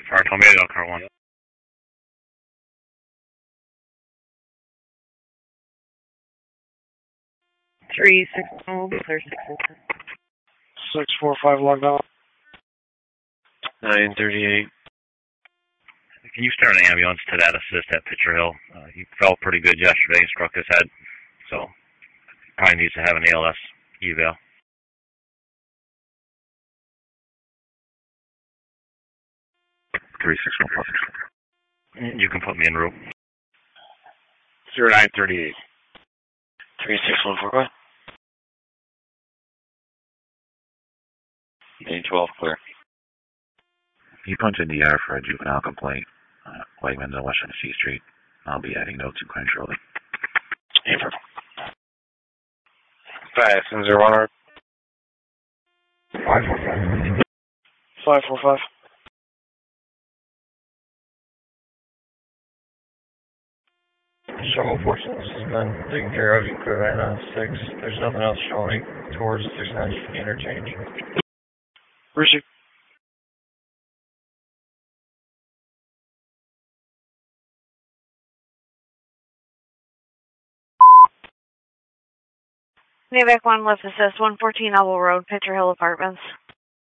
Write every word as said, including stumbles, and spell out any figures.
Our Tornado, car one. Three, six, oh, clear six, four. Six, four, five, logged out. Nine thirty-eight. Can you start an ambulance to that assist at Pitcher Hill? Uh, he fell pretty good yesterday, struck his head, so probably needs to have an A L S eval. Three, six, one, four, six. You can put me en route. Zero, nine, thirty-eight. Three, six, one, four, five. Eight, twelve, clear. You punch in the air for a juvenile complaint. Uh, Wegmans on West Tennessee Street. I'll be adding notes in crime shortly. Hey, purple. Five, seven, zero, one, Five, four, five. five, four, five. Shuttle portion has been taken care of. You clear right on six. There's nothing else showing towards six ninety for the interchange. Receive. Navac one, left assist, one fourteen Elbow Road, Pitcher Hill Apartments.